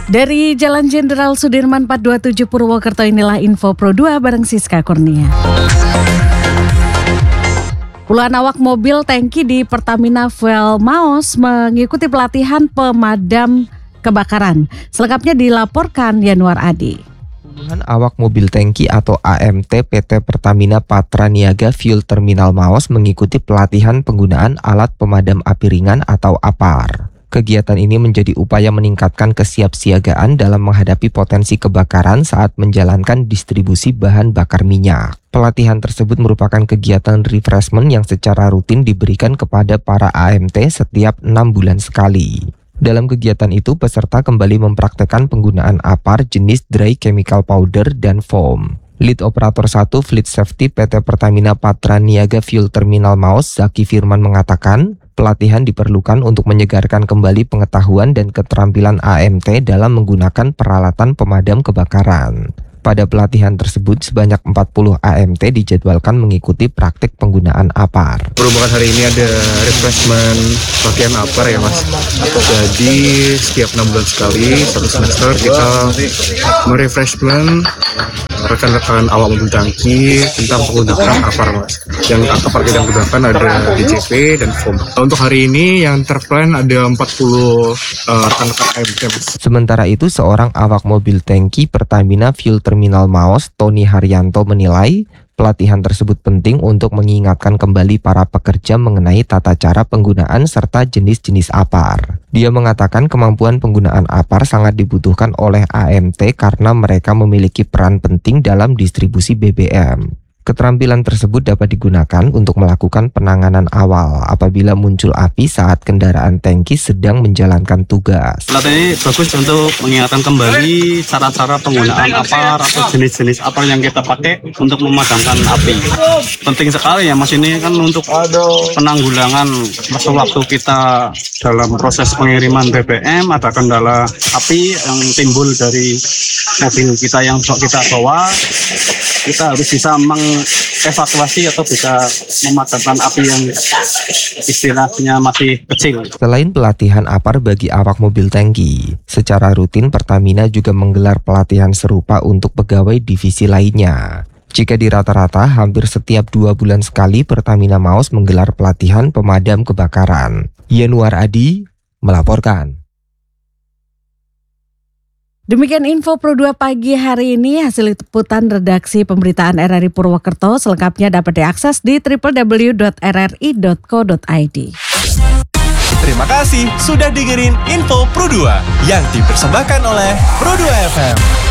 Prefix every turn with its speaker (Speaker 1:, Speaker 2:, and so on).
Speaker 1: Dari Jalan Jenderal Sudirman 427 Purwokerto, inilah info Pro 2 bareng Siska Kurnia. Puluhan awak mobil tangki di Pertamina Fuel Maos mengikuti pelatihan pemadam kebakaran. Selengkapnya dilaporkan Yanuar Adi.
Speaker 2: Puluhan awak mobil tangki atau AMT PT Pertamina Patra Niaga Fuel Terminal Maos mengikuti pelatihan penggunaan alat pemadam api ringan atau APAR. Kegiatan ini menjadi upaya meningkatkan kesiapsiagaan dalam menghadapi potensi kebakaran saat menjalankan distribusi bahan bakar minyak. Pelatihan tersebut merupakan kegiatan refreshment yang secara rutin diberikan kepada para AMT setiap 6 bulan sekali. Dalam kegiatan itu, peserta kembali mempraktekkan penggunaan APAR jenis dry chemical powder dan foam. Lead Operator 1 Fleet Safety PT Pertamina Patra Niaga Fuel Terminal Maos, Zaki Firman mengatakan, pelatihan diperlukan untuk menyegarkan kembali pengetahuan dan keterampilan AMT dalam menggunakan peralatan pemadam kebakaran. Pada pelatihan tersebut, sebanyak 40 AMT dijadwalkan mengikuti praktik penggunaan APAR.
Speaker 3: Berhubungan hari ini ada refreshment pelatihan APAR ya Mas. Jadi setiap 6 bulan sekali, satu semester kita merefreshment rekan-rekan awak mobil tangki tentang penggunaan APAR Mas. Yang APAR kita gunakan ada DCP dan foam. Untuk hari ini yang terplan ada 40 rekan-rekan AMT Mas.
Speaker 2: Sementara itu, seorang awak mobil tangki Pertamina Fuel Terminal Maos, Tony Haryanto menilai pelatihan tersebut penting untuk mengingatkan kembali para pekerja mengenai tata cara penggunaan serta jenis-jenis APAR. Dia mengatakan kemampuan penggunaan APAR sangat dibutuhkan oleh AMT karena mereka memiliki peran penting dalam distribusi BBM. Keterampilan tersebut dapat digunakan untuk melakukan penanganan awal apabila muncul api saat kendaraan tangki sedang menjalankan tugas.
Speaker 4: Pelatihan ini bagus untuk mengingatkan kembali cara-cara penggunaan APAR atau jenis-jenis APAR yang kita pakai untuk memadamkan api. Penting sekali ya Mas, ini kan untuk penanggulangan waktu kita dalam proses pengiriman BBM, ada kendala api yang timbul dari mobil kita yang kita bawa. Kita harus bisa mengevakuasi atau bisa memadamkan api yang istilahnya masih kecil.
Speaker 2: Selain pelatihan APAR bagi awak mobil tangki, secara rutin Pertamina juga menggelar pelatihan serupa untuk pegawai divisi lainnya. Jika di rata-rata hampir setiap 2 bulan sekali Pertamina Maos menggelar pelatihan pemadam kebakaran. Yanuar Adi melaporkan.
Speaker 1: Demikian info Pro 2 pagi hari ini, hasil liputan redaksi pemberitaan RRI Purwokerto. Selengkapnya dapat diakses di www.rri.co.id.
Speaker 5: Terima kasih sudah dengerin info Pro 2 yang dipersembahkan oleh Pro 2 FM.